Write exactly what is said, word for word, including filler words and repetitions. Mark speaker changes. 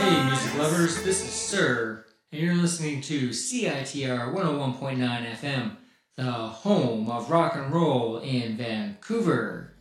Speaker 1: Hey, music lovers, this is Sir, and you're listening to C I T R one oh one point nine F M, the home of rock and roll in Vancouver.